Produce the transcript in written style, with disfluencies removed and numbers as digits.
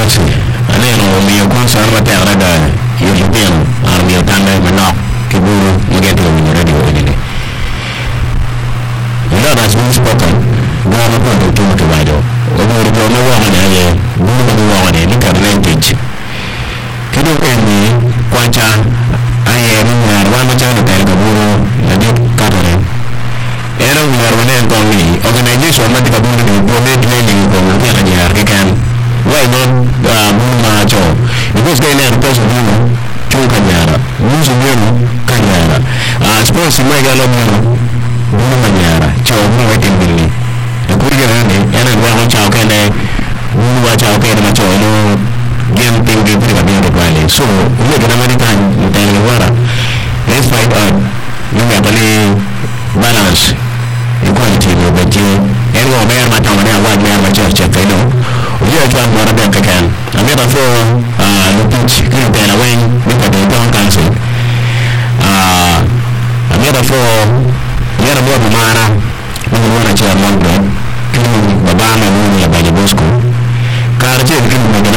Galaxy aleno mi concert la terra da European army tanda menok kiburu ngeto mi radio ini ila das mun spoken gana ko to to wado o mo ro no wa na ye bunu no wa ne ni ka rentage kedo eni kwacha aye ni wa ma cha no ka buru la ni ka to ne era un arwane ko mi organization ma di ka buru ni ko ne training ko mo ya ni ar kan why not muna cho because they learn person you cho kanyara musu yenu kanyara suppose mai galo muna kanyara cho muna wetin billi da kurge ne yana wa ho cha ka ne muna wa cha ka ne ma cho no game thing de pri ka bi ndo kwale so ne ga na mani kan ta ni wara let's fight on you ga bali balance equality no beje ergo mer ma ta ne wa ne ma cha ka no oye twa ngora be kakan amira fo no pitch ki de la wen ni ka de don kanse amira fo yara mo bu mara mo na cha mo